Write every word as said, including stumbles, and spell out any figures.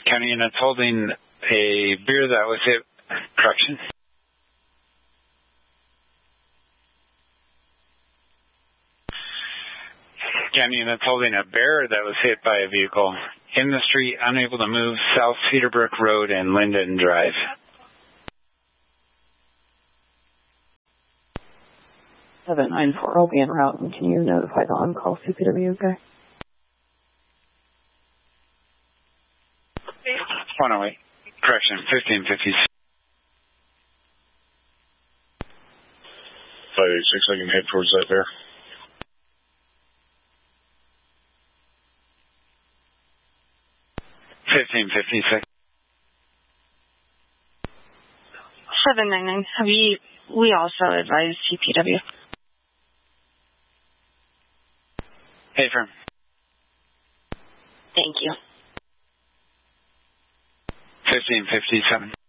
County units holding a beer that was hit. Correction. County units holding a bear that was hit by a vehicle in the street, unable to move, South Cedarbrook Road and Linden Drive. seven nine four, I'll be en route, and can you notify the on-call C P W guy? one oh eight. Correction, fifteen fifty. five eighty-six, I can head towards that bear. fifteen fifty-six. seven nine nine, have you, we also advise C P W. Hey, firm. Thank you. fifteen fifty-seven.